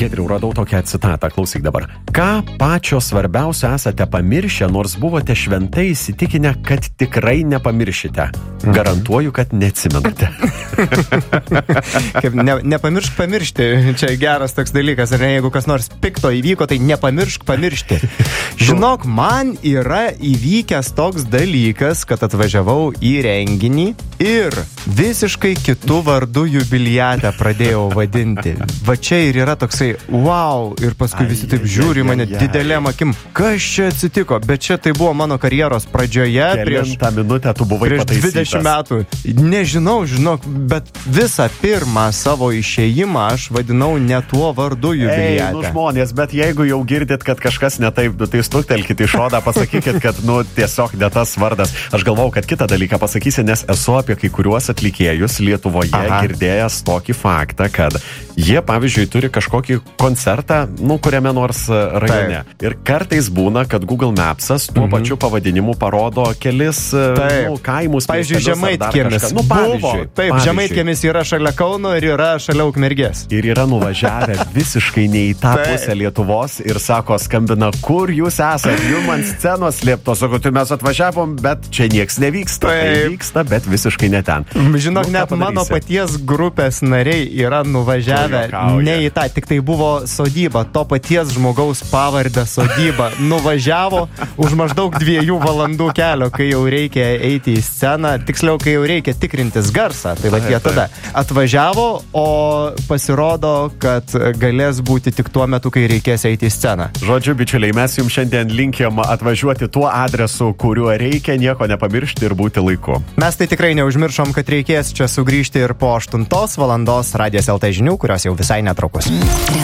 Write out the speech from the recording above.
Giedriau, radau tokią citatą, klausyk dabar. Ką pačio svarbiausio esate pamiršę, nors buvote šventai įsitikinę, kad tikrai nepamiršite? Garantuoju, kad neatsimenate. Kaip nepamiršk pamiršti. Čia geras toks dalykas. Ar ne, jeigu kas nors pikto įvyko, tai nepamiršk pamiršti. Žinok, man yra įvykęs toks dalykas, kad atvažiavau į renginį ir visiškai kitų vardų jubiliatę pradėjau vadinti. Va čia ir yra toksai wow, ir paskui visi taip žiūri mane didelėm akim. Kas čia atsitiko? Bet čia tai buvo mano karjeros pradžioje. Kelintą minutę tu buvai pataisytas. 20 metų. Nežinau, žinok, bet visą pirmą savo išėjimą aš vadinau ne tuo vardu jubiliatę. Nu žmonės, bet jeigu jau girdit, kad kažkas ne taip, tai stuktelkit į šoną, pasakykit, kad tiesiog ne tas vardas. Aš galvau, kad kitą dalyką pasakysi, nes esu apie kai kuriuos atlikėjus Lietuvoje girdėjęs tokį faktą, kad jie, pavyzdžiui, turi kažkokį koncertą, kuriame nors rajone. Taip. Ir kartais būna, kad Google Maps'as tuo pačiu pavadinimu parodo kelis kaimus. Pavyzdžiui, Žemaitkiemis. Taip, Žemaitkiemis yra šalia Kauno ir yra šalia Ukmergės. Ir yra nuvažiavę visiškai ne į tą pusę Lietuvos ir sako, skambina, kur jūs esate, jums ant scenos liepto, sako, tai mes atvažiavom, bet čia nieks nevyksta. Tai vyksta, bet visiškai ne ten. Žinok, net mano paties grupės nariai yra nuvažiavę ne į tą, tik tai buvo sodyba, to paties žmogaus pavardę sodyba. Nuvažiavo už maždaug 2 valandų kelio, kai jau reikia eiti į sceną, tiksliau, kai jau reikia tikrintis garsą. Tai va jie tada atvažiavo, o pasirodo, kad galės būti tik tuo metu, kai reikės eiti į sceną. Žodžiu, bičiuliai, mes jums šiandien linkim atvažiuoti tuo adresu, kuriuo reikia, nieko nepamiršti ir būti laiku. Mes tai tikrai neužmiršom, kad reikės čia sugrįžti ir po 8 valandos Radijas LT žinių, kurios jau visai netrukus.